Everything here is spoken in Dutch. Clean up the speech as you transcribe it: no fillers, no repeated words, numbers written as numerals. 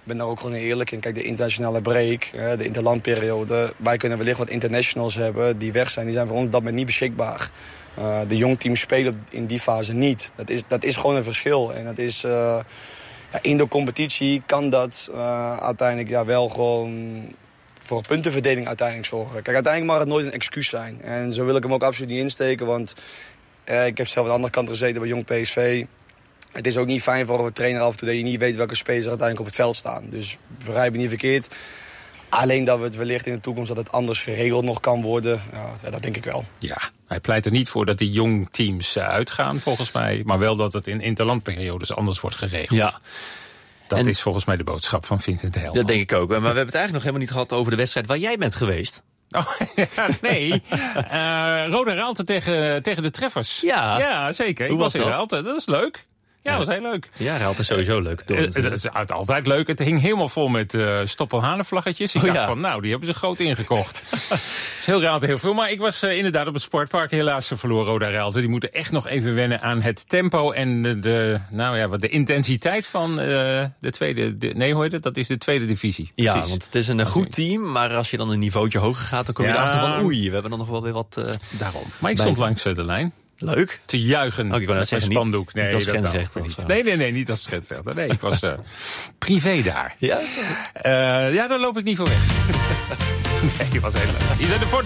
ben daar ook gewoon eerlijk in. Kijk, de internationale break, de interlandperiode. Wij kunnen wellicht wat internationals hebben die weg zijn. Die zijn voor ons op dat moment niet beschikbaar. De jongteams spelen in die fase niet. Dat is gewoon een verschil. En dat is, in de competitie kan dat uiteindelijk wel gewoon voor puntenverdeling uiteindelijk zorgen. Kijk, uiteindelijk mag het nooit een excuus zijn. En zo wil ik hem ook absoluut niet insteken. Want ik heb zelf aan de andere kant gezeten bij Jong PSV. Het is ook niet fijn voor een trainer af en toe dat je niet weet welke spelers er uiteindelijk op het veld staan. Dus begrijp me niet verkeerd. Alleen dat we het wellicht in de toekomst dat het anders geregeld nog kan worden, dat denk ik wel. Ja, hij pleit er niet voor dat die jong teams uitgaan volgens mij. Maar wel dat het in interlandperiodes anders wordt geregeld. Ja. Dat is volgens mij de boodschap van Vincent de Helman. Dat denk ik ook. Maar we hebben het eigenlijk nog helemaal niet gehad over de wedstrijd waar jij bent geweest. Oh, nee. Roda Raalte tegen de Treffers. Ja, zeker. Hoe was in Raalte. Dat is leuk. Ja, dat was heel leuk. Ja, Raalte is sowieso leuk. Het is altijd leuk. Het hing helemaal vol met stoppelhanenvlaggetjes. Ik dacht van, die hebben ze groot ingekocht. Het is heel Raalte heel veel. Maar ik was inderdaad op het sportpark. Helaas verloor Roda Raalte. Die moeten echt nog even wennen aan het tempo en de intensiteit van de tweede... hoe heet het? Dat is de tweede divisie. Ja, precies. want het is een goed team. Maar als je dan een niveautje hoger gaat, dan kom je erachter van we hebben dan nog wel weer wat... Daarom. Maar ik stond langs de lijn. Leuk. Te juichen ik wou net zeggen, spandoek. Niet als grensrechter. Nee, niet als grensrechter. Nee, ik was privé daar. Ja? Daar loop ik niet voor weg. Nee, die was heel leuk. Hier zijn de Fort